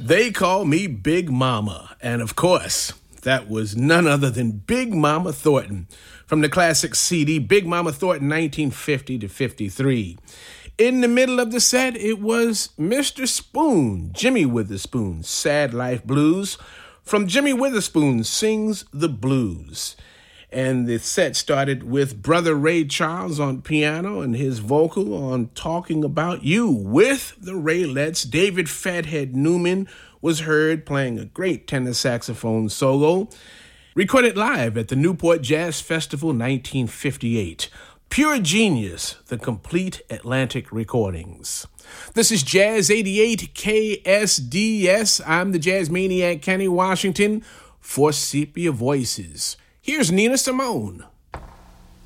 They call me Big Mama. And of course, that was none other than Big Mama Thornton from the classic CD Big Mama Thornton 1950 to 53. In the middle of the set, it was Mr. Spoon, Jimmy Witherspoon's Sad Life Blues from Jimmy Witherspoon Sings the Blues. And the set started with Brother Ray Charles on piano and his vocal on Talking About You with the Raylettes. David Fathead Newman was heard playing a great tenor saxophone solo. Recorded live at the Newport Jazz Festival 1958. Pure Genius, the complete Atlantic recordings. This is Jazz 88 KSDS. I'm the Jazz Maniac Kenny Washington for Sepia Voices. Here's Nina Simone.